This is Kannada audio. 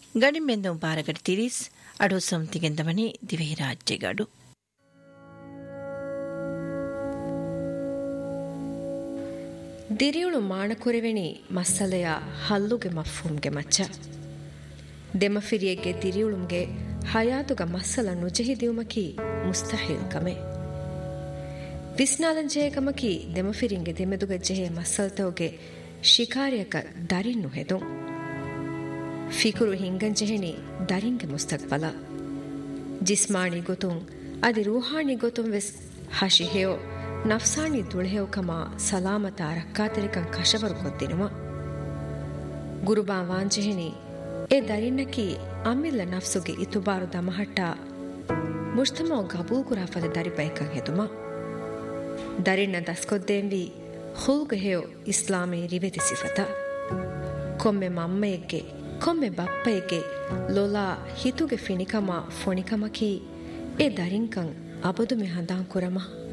ಗಡಿಮೆಂದು ಬಾರಗಡಿ ತಿರಿಸ್ ಅಡು ಸಂತಿಗೆಂದವನಿ ದಿವೆ ರಾಜ್ಯಗಡು ದಿರಿಯುಳು ಮಾಣಕುರೆವೆಣಿ ಮಸಲೆಯ ಹಲ್ಲುಗೆ ಮಫ್ಹೂಮ್ಗೆ ಮಚ್ಚ ದೆಮಫಿರಿಯೆಗೆ ದಿರಿಯುಳುಮ್ಗೆ ಹಯಾತುಗ ಮಸಲ ನುಜೆಹಿದಿಯುಮಕಿ ಮುಸ್ತಹಿಲ್ ಕಮೆ ವಿಸ್ನಾಲಂಜೆಯಗಮಕಿ ದೆಮಫಿರಿಂಗೆ ದೆಮೆದುಗ ಜೆಹೆ ಮಸಲ್ತೋಗೆ ಶಿಕಾರಿಯಕ ದರಿನ್ನು ಹೆದು ಫಿಕುರು ಹಿಂಗಂಜೆಹೆಣಿ ದರಿಂಗೆ ಮುಸ್ತಕ್ಬಲ ಜಿಸ್ಮಾಣಿ ಗೊತುಂ ಅದಿ ರೂಹಾಣಿ ಗೊತುಂ ವೆಸ್ ಹಶಿಹೆಯೋ ನಫ್ಸಾಣಿ ದುಳೆಹೆವಕಮ ಸಲಾಮತ ರಕ್ಕಾತರಿಕಂ ಕಶವರು ಕೊದ್ದಿನುವ ಗುರುಬಾ ವಾಂಜೆಹೆಣಿ A ದರಿನ್ನಕಿ ಅಮ್ಮಿಲ್ಲ ನಫ್ಸುಗೆ ಇತುಬಾರು ದಮಹಟ್ಟ ಮುಜ್ತಮೋ ಗಬೂಲ್ ಕುರಾಫದ ದರಿಬೈಕಂ ಹೆದುಮ ದರಿನ್ನ ದಸ್ಕೊದ್ದೇಂವಿ Hulige ಹೇಯೋ Islami ರಿವೆತಿ ಸಿಫತ ಕೊಮ್ಮೆ ಮಮ್ಮೆಯಗ್ಗೆ ಕೊಮ್ಮೆ ಬಪ್ಪೆಯಗ್ಗೆ ಲೊಲಾ ಹಿತುಗೆ ಫಿಣಿಕಮ ಫೊಣಿಕಮಕಿ A ದರಿಂಕಂ ಅಬದು me ಹಂದಾಂ ಕುರಮ